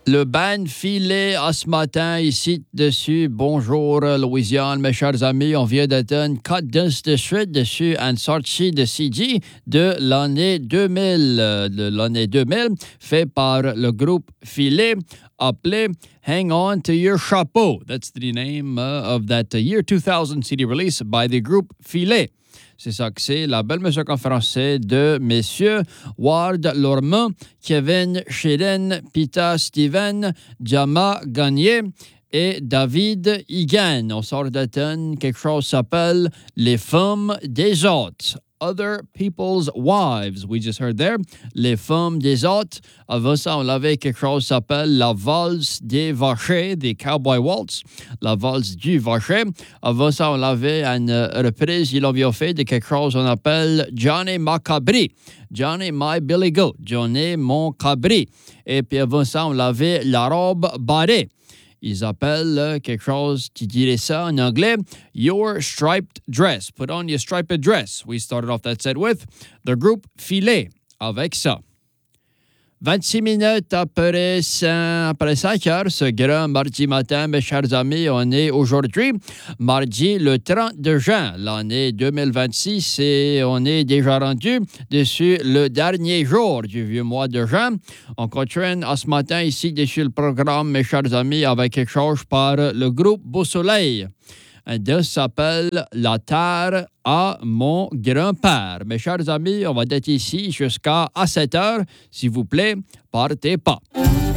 Le band Filet à ce matin, ici dessus. Bonjour Louisiane, mes chers amis. On vient d'atteindre 4 disques de suite dessus une sortie de CD de l'année 2000. Fait par le groupe Filet appelé Hang On to Your Chapeau. That's the name of that year 2000 CD release by the group Filet. C'est ça que c'est, la belle musique en français de messieurs Ward Lormand, Kevin Shedden, Pita Steven, Jama Gagné et David Higan. On sort d'Athènes, quelque chose s'appelle Les Femmes des Autres. Other People's Wives. We just heard there. Les Femmes des Autres. Avant ça, on avait quelque chose qui s'appelle La Valse des Vachers, des Cowboy Waltz. La Valse du Vacher. Avant ça, on avait une reprise, ils l'ont fait de quelque chose qu'on appelle Johnny Macabri. Johnny My Billy Goat. Johnny Mon Cabri. Et puis avant ça, on avait La Robe Barrée. Ils appellent quelque chose, tu dirais ça en anglais, Your Striped Dress. Put on your striped dress. We started off that set with the group Filet avec ça. 26 minutes après 5 heures, ce grand mardi matin, mes chers amis, on est aujourd'hui mardi le 30 juin, l'année 2026, et on est déjà rendu dessus le dernier jour du vieux mois de juin. On continue à ce matin ici dessus le programme, mes chers amis, avec quelque chose par le groupe Beau Soleil. Un disque s'appelle La Terre à mon grand-père. Mes chers amis, on va être ici jusqu'à 7 heures. S'il vous plaît, partez pas.